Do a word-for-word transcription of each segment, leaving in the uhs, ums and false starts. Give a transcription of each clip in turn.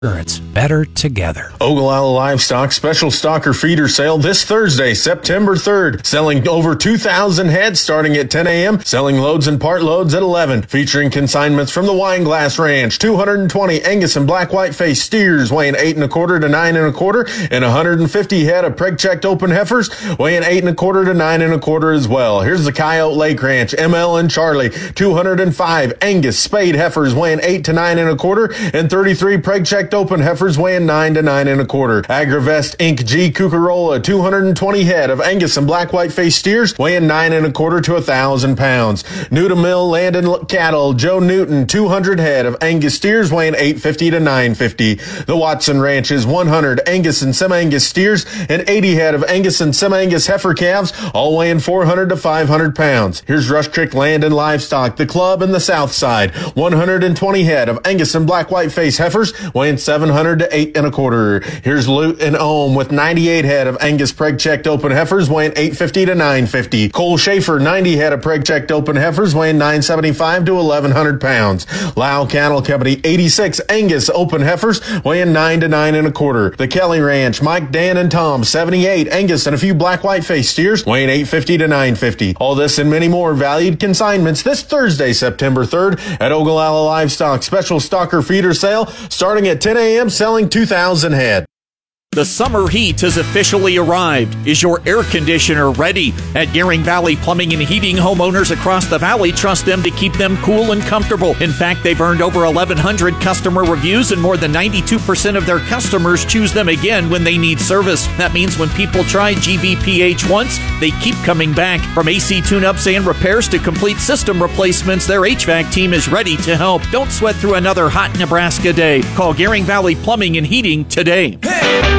It's better together. Ogallala Livestock Special Stocker Feeder Sale this Thursday, September third. Selling over two thousand head starting at ten a.m. Selling loads and part loads at eleven. Featuring consignments from the Wineglass Ranch. two hundred twenty Angus and black white face steers weighing eight and a quarter to nine and a quarter. And one hundred fifty head of preg-checked open heifers weighing eight and a quarter to nine and a quarter as well. Here's the Coyote Lake Ranch. M L and Charlie. two hundred five Angus spayed heifers weighing eight to nine and a quarter. And thirty-three preg-checked open heifers weighing nine to nine and a quarter. Agravest Incorporated. G. Cucarola, two hundred twenty head of Angus and black white face steers weighing nine and a quarter to a thousand pounds. Newton Mill Land and Cattle, Joe Newton, two hundred head of Angus steers weighing eight fifty to nine fifty. The Watson Ranch is one hundred Angus and Semi-Angus steers and eighty head of Angus and Semi-Angus heifer calves, all weighing four hundred to five hundred pounds. Here's Rush Creek Land and Livestock, the club in the south side, one hundred twenty head of Angus and black white face heifers weighing seven hundred to eight and a quarter. Here's Lute and Ohm with ninety-eight head of Angus preg-checked open heifers weighing eight fifty to nine fifty. Cole Schaefer, ninety head of preg-checked open heifers weighing nine seventy-five to eleven hundred pounds. Lau Cattle Company, eighty-six Angus open heifers weighing nine to nine and a quarter. The Kelly Ranch, Mike, Dan, and Tom, seventy-eight Angus and a few black white face steers weighing eight fifty to nine fifty. All this and many more valued consignments this Thursday, September third at Ogallala Livestock Special Stocker Feeder Sale starting at ten a.m. selling two thousand head. The summer heat has officially arrived. Is your air conditioner ready? At Gearing Valley Plumbing and Heating, homeowners across the valley trust them to keep them cool and comfortable. In fact, they've earned over eleven hundred customer reviews, and more than ninety-two percent of their customers choose them again when they need service. That means when people try G V P H once, they keep coming back. From A C tune-ups and repairs to complete system replacements, their H V A C team is ready to help. Don't sweat through another hot Nebraska day. Call Gearing Valley Plumbing and Heating today. Hey!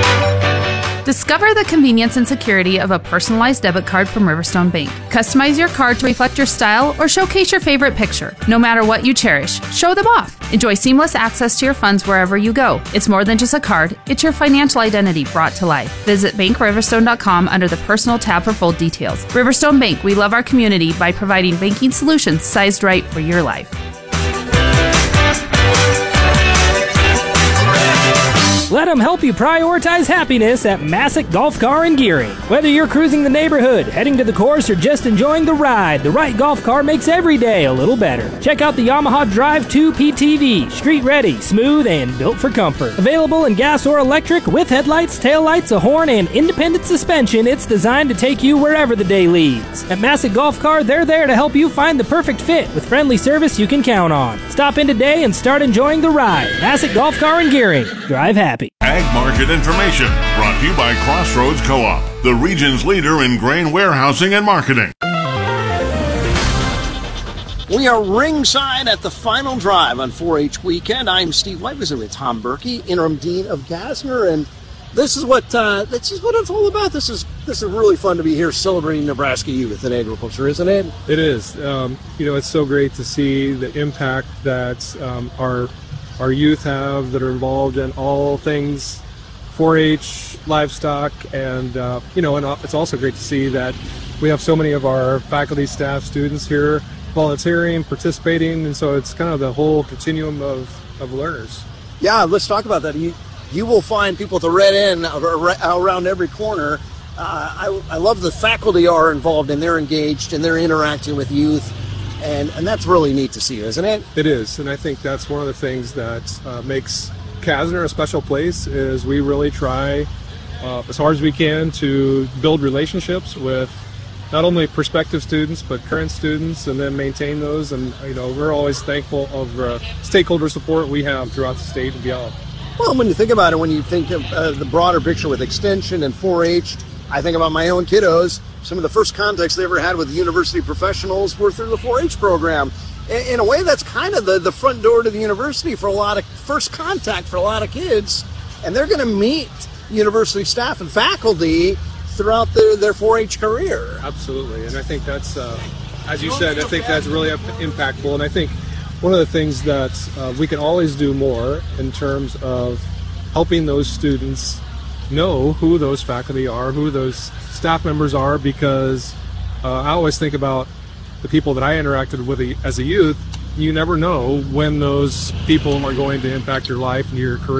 Discover the convenience and security of a personalized debit card from Riverstone Bank. Customize your card to reflect your style or showcase your favorite picture. No matter what you cherish, show them off. Enjoy seamless access to your funds wherever you go. It's more than just a card, it's your financial identity brought to life. Visit bank riverstone dot com under the Personal tab for full details. Riverstone Bank, we love our community by providing banking solutions sized right for your life. Let them help you prioritize happiness at Massick Golf Car and Gearing. Whether you're cruising the neighborhood, heading to the course, or just enjoying the ride, the right golf car makes every day a little better. Check out the Yamaha Drive two P T V. Street ready, smooth, and built for comfort. Available in gas or electric with headlights, taillights, a horn, and independent suspension, it's designed to take you wherever the day leads. At Massick Golf Car, they're there to help you find the perfect fit with friendly service you can count on. Stop in today and start enjoying the ride. Massick Golf Car and Gearing. Drive happy. Ag Market information brought to you by Crossroads Co-op, the region's leader in grain warehousing and marketing. We are ringside at the final drive on four H weekend. I'm Steve White, with Tom Berkey, interim dean of Gassner, and this is what uh, this is what it's all about. This is this is really fun to be here celebrating Nebraska youth in agriculture, isn't it? It is. Um, you know, it's so great to see the impact that um, our our youth have that are involved in all things four H, livestock, and uh, you know, and it's also great to see that we have so many of our faculty, staff, students here volunteering, participating, and so it's kind of the whole continuum of, of learners. Yeah, let's talk about that. You you will find people at the red end around every corner. Uh, I, I love the faculty are involved and they're engaged and they're interacting with youth. And, and that's really neat to see, isn't it? It is, and I think that's one of the things that uh, makes Gassner a special place is we really try uh, as hard as we can to build relationships with not only prospective students but current students, and then maintain those. And you know, we're always thankful of uh, stakeholder support we have throughout the state and beyond. Well, when you think about it, when you think of uh, the broader picture with Extension and four H, I think about my own kiddos. Some of the first contacts they ever had with university professionals were through the four H program. In a way, that's kind of the, the front door to the university for a lot of first contact for a lot of kids. And they're going to meet university staff and faculty throughout their, their four H career. Absolutely. And I think that's, uh, as you said, I think that's really impactful. And I think one of the things that uh, we can always do more in terms of helping those students know who those faculty are, who those staff members are, because uh, I always think about the people that I interacted with as a youth you never know when those people are going to impact your life and your career.